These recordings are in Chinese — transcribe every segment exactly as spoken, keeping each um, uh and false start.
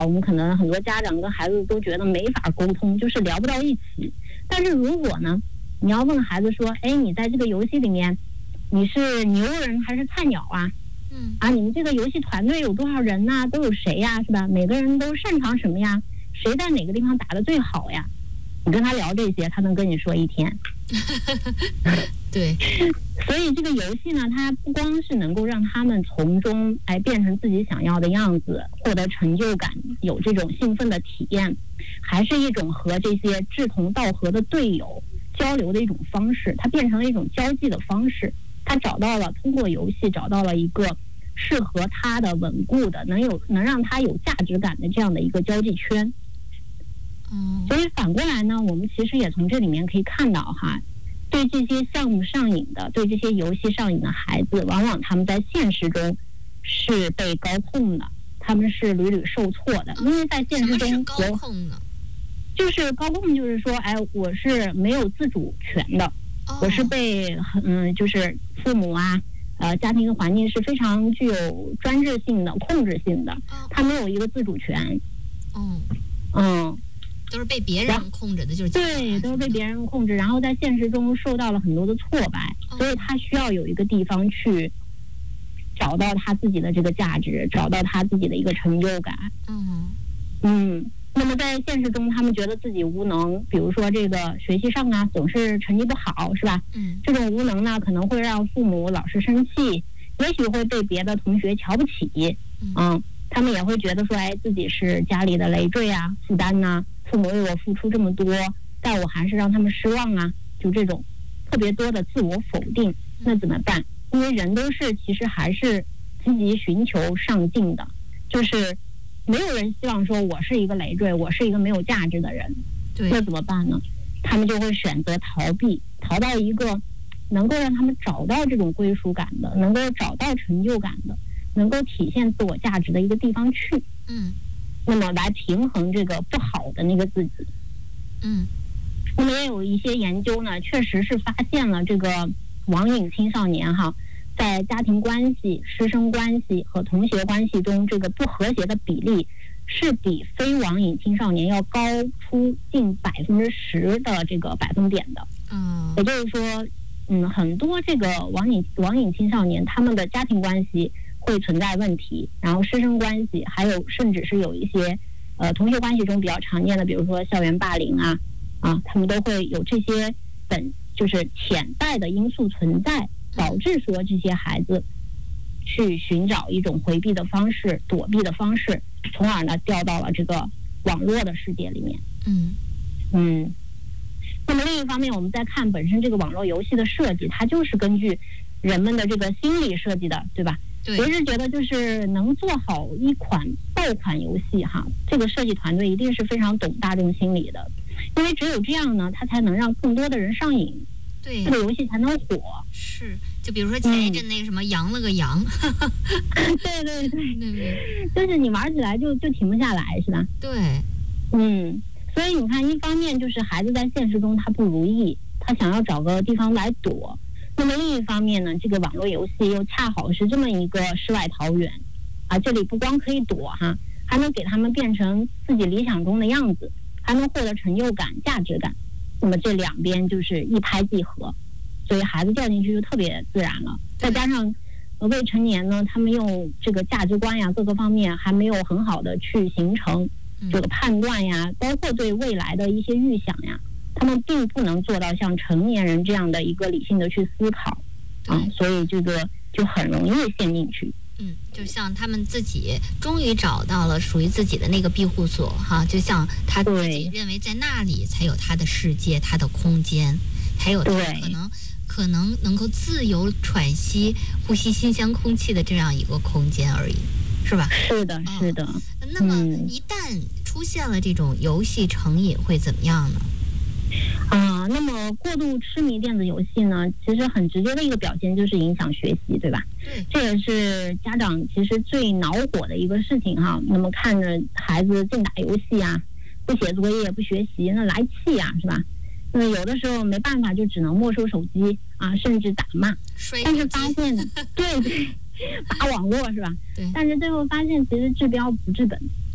我们可能很多家长跟孩子都觉得没法沟通，就是聊不到一起。但是如果呢，你要问孩子说，哎，你在这个游戏里面，你是牛人还是菜鸟啊？ 嗯啊，你们这个游戏团队有多少人呐、啊？都有谁呀、啊？是吧？每个人都擅长什么呀？谁在哪个地方打得最好呀？你跟他聊这些，他能跟你说一天。 对， 所以这个游戏呢，它不光是能够让他们从中哎变成自己想要的样子，获得成就感，有这种兴奋的体验，还是一种和这些志同道合的队友交流的一种方式。它变成了一种交际的方式，他找到了通过游戏找到了一个适合他的稳固的，能有能让他有价值感的这样的一个交际圈。 嗯， 所以反过来呢，我们其实也从这里面可以看到哈，对这些项目上瘾的，对这些游戏上瘾的孩子，往往他们在现实中是被高控的，他们是屡屡受挫的，因为在现实中什么是高控呢？ 就是高控，就是说，哎，我是没有自主权的， 哦、 我是被嗯，就是父母啊，呃，家庭的环境是非常具有专制性的、控制性的， 哦、 他没有一个自主权。 嗯嗯。 都是被别人控制的，就是对，都是被别人控制，然后在现实中受到了很多的挫败， 哦、 所以他需要有一个地方去找到他自己的这个价值，找到他自己的一个成就感。 嗯嗯，那么在现实中，他们觉得自己无能，比如说这个学习上啊，总是成绩不好，是吧？ 嗯， 这种无能呢，可能会让父母老是生气，也许会被别的同学瞧不起。 嗯， 嗯他们也会觉得说，哎，自己是家里的累赘啊、负担呐、啊。父母为我付出这么多，但我还是让他们失望啊！就这种特别多的自我否定，那怎么办？因为人都是其实还是积极寻求上进的，就是没有人希望说我是一个累赘，我是一个没有价值的人。 对， 那怎么办呢？他们就会选择逃避，逃到一个能够让他们找到这种归属感的，能够找到成就感的，能够体现自我价值的一个地方去。 嗯。 那么来平衡这个不好的那个自己。 嗯， 那么也有一些研究呢，确实是发现了这个网瘾青少年哈，在家庭关系、师生关系和同学关系中，这个不和谐的比例是比非网瘾青少年要高出近百分之十的这个百分点的。 嗯， 也就是说，嗯，很多这个网瘾网瘾青少年他们的家庭关系会存在问题，然后师生关系，还有甚至是有一些呃同学关系中比较常见的，比如说校园霸凌啊啊，他们都会有这些本就是潜在的因素存在，导致说这些孩子去寻找一种回避的方式、躲避的方式，从而呢掉到了这个网络的世界里面。 嗯嗯。那么另一方面，我们再看本身这个网络游戏的设计，它就是根据人们的这个心理设计的，对吧？ 对， 我是觉得就是能做好一款爆款游戏哈，这个设计团队一定是非常懂大众心理的，因为只有这样呢，它才能让更多的人上瘾， 对， 这个游戏才能火。 是，就比如说前一阵那个什么羊了个羊， 嗯、对对对对对， 就是你玩起来就就停不下来，是吧？ 对， 嗯，所以你看，一方面就是孩子在现实中他不如意，他想要找个地方来躲。那么另一方面呢，这个网络游戏又恰好是这么一个世外桃源啊，这里不光可以躲哈，还能给他们变成自己理想中的样子，还能获得成就感、价值感。那么这两边就是一拍即合，所以孩子掉进去就特别自然了。再加上未成年呢，他们用这个价值观呀各个方面还没有很好的去形成这个判断呀，包括对未来的一些预想呀。他们并不能做到像成年人这样的一个理性的去思考啊，所以这个就很容易陷进去。 嗯，就像他们自己终于找到了属于自己的那个庇护所哈，就像他自己认为在那里才有他的世界、他的空间，才有他可能可能能够自由喘息、呼吸新鲜空气的这样一个空间而已，是吧？ 是的，是的。 哦、那么一旦出现了这种游戏成瘾，会怎么样呢？ 啊、呃，那么过度痴迷电子游戏呢，其实很直接的一个表现就是影响学习，对吧？ 对， 这也是家长其实最恼火的一个事情哈。那么看着孩子净打游戏啊，不写作业、不学习，那来气啊，是吧？那么有的时候没办法，就只能没收手机啊，甚至打骂。但是发现，对对，打网络是吧？ 对。 但是最后发现，其实治标不治本。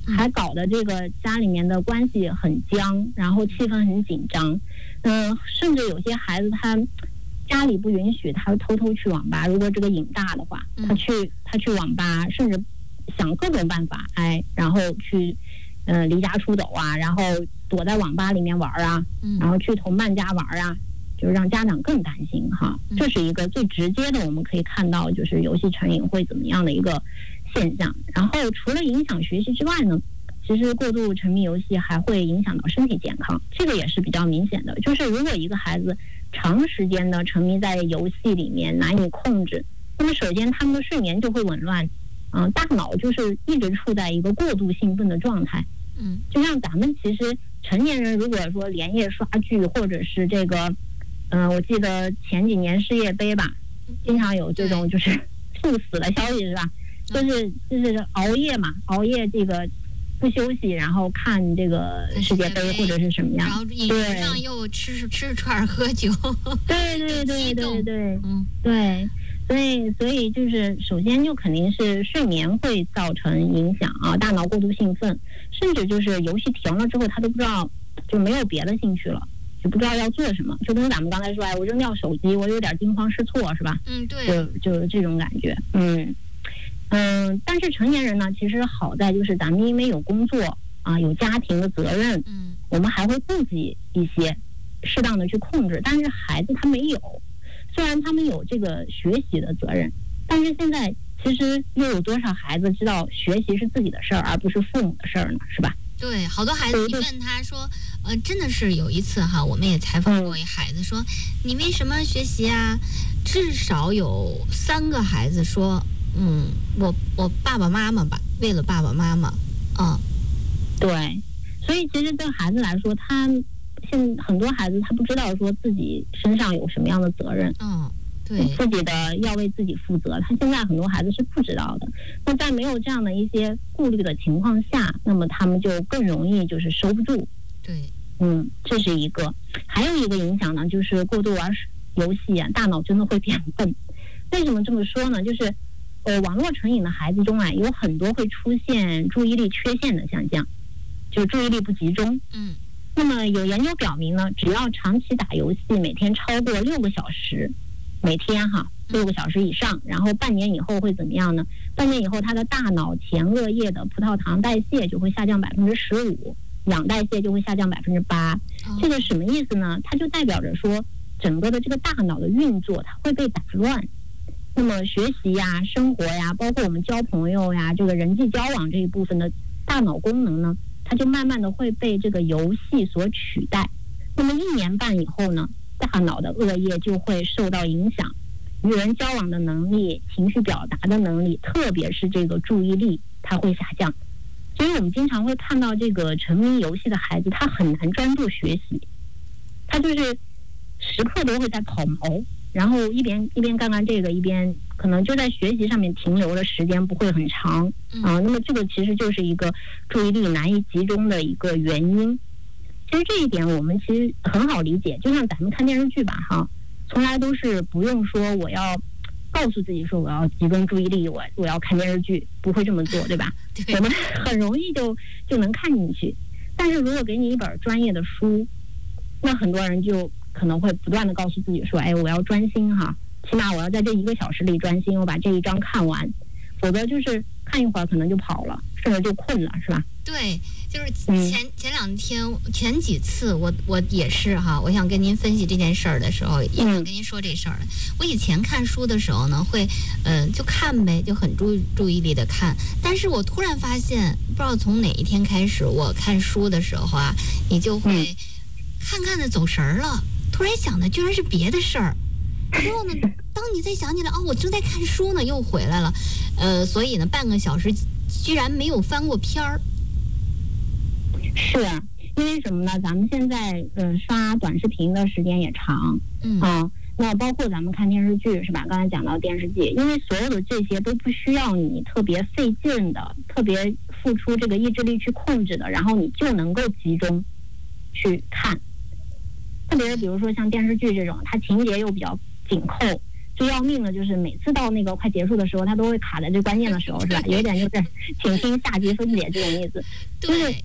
还搞得这个家里面的关系很僵，然后气氛很紧张。嗯、呃，甚至有些孩子他家里不允许，他偷偷去网吧。如果这个瘾大的话，他去他去网吧，甚至想各种办法，哎，然后去呃离家出走啊，然后躲在网吧里面玩啊，然后去同伴家玩啊，就是让家长更担心哈。这是一个最直接的，我们可以看到就是游戏成瘾会怎么样的一个现象。然后除了影响学习之外呢，其实过度沉迷游戏还会影响到身体健康，这个也是比较明显的。就是如果一个孩子长时间的沉迷在游戏里面难以控制，那么首先他们的睡眠就会紊乱，嗯、呃，大脑就是一直处在一个过度兴奋的状态。 嗯， 就像咱们其实成年人如果说连夜刷剧，或者是这个，嗯、呃，我记得前几年世界杯吧，经常有这种就是猝死的消息是吧？就是就是熬夜嘛，熬夜这个不休息，然后看这个世界杯或者是什么样， 然后饮食上又吃吃串喝酒， 对对对对对， 嗯， 对，所以所以就是首先就肯定是睡眠会造成影响啊，大脑过度兴奋，甚至就是游戏停了之后他都不知道，就没有别的兴趣了，就不知道要做什么，就跟咱们刚才说，哎，我扔掉手机，我有点惊慌失措，是吧？ 嗯，对， 就就这种感觉，嗯。嗯，但是成年人呢，其实好在就是咱们因为有工作啊，有家庭的责任， 嗯， 我们还会顾及一些，适当的去控制。但是孩子他没有，虽然他们有这个学习的责任，但是现在其实又有多少孩子知道学习是自己的事儿，而不是父母的事儿呢？是吧？ 对，好多孩子，你问他说，呃，真的是有一次哈，我们也采访过一孩子说，你为什么学习啊？至少有三个孩子说。嗯，我我爸爸妈妈吧，为了爸爸妈妈，嗯， 对，所以其实对孩子来说，他现很多孩子他不知道说自己身上有什么样的责任， 嗯，对， 自己的要为自己负责，他现在很多孩子是不知道的。那在没有这样的一些顾虑的情况下，那么他们就更容易就是收不住。 对， 嗯，这是一个，还有一个影响呢，就是过度玩游戏啊，大脑真的会变笨。为什么这么说呢？就是呃，网络成瘾的孩子中啊，有很多会出现注意力缺陷的现象，就是注意力不集中。 嗯。 那么有研究表明呢，只要长期打游戏，每天超过六个小时，每天哈六个小时以上，然后半年以后会怎么样呢？半年以后，他的大脑前额叶的葡萄糖代谢就会下降百分之十五，氧代谢就会下降百分之八。这个什么意思呢？它就代表着说，整个的这个大脑的运作它会被打乱。那么学习呀、生活呀，包括我们交朋友呀，这个人际交往这一部分的大脑功能呢，它就慢慢的会被这个游戏所取代。那么一年半以后呢，大脑的额叶就会受到影响，与人交往的能力、情绪表达的能力，特别是这个注意力，它会下降。所以我们经常会看到这个沉迷游戏的孩子，他很难专注学习，他就是时刻都会在跑毛。然后一边一边干干这个，一边可能就在学习上面停留的时间不会很长啊。那么这个其实就是一个注意力难以集中的一个原因。其实这一点我们其实很好理解，就像咱们看电视剧吧，哈，从来都是不用说我要告诉自己说我要集中注意力，我我要看电视剧，不会这么做，对吧？ 对， 我们很容易就就能看进去。但是如果给你一本专业的书，那很多人就可能会不断的告诉自己说，哎，我要专心哈，起码我要在这一个小时里专心，我把这一章看完，否则就是看一会儿可能就跑了，甚至就困了，是吧？ 对，就是前、嗯、前两天前几次我我也是哈，我想跟您分析这件事儿的时候，也想跟您说这事儿、嗯。我以前看书的时候呢，会嗯、呃、就看呗，就很注注意力的看，但是我突然发现，不知道从哪一天开始，我看书的时候啊，你就会看看的走神儿了。突然想的居然是别的事儿，然后呢，当你再想起来，哦，我正在看书呢，又回来了，呃，所以呢，半个小时居然没有翻过篇儿。 是啊，因为什么呢？咱们现在呃刷短视频的时间也长， 嗯啊，那包括咱们看电视剧是吧？刚才讲到电视剧，因为所有的这些都不需要你特别费劲的、特别付出这个意志力去控制的，然后你就能够集中去看。特别是比如说像电视剧这种，它情节又比较紧扣， 最要命的就是每次到那个快结束的时候，他都会卡在最关键的时候，是吧？有一点就是请听下集分解这种意思，就是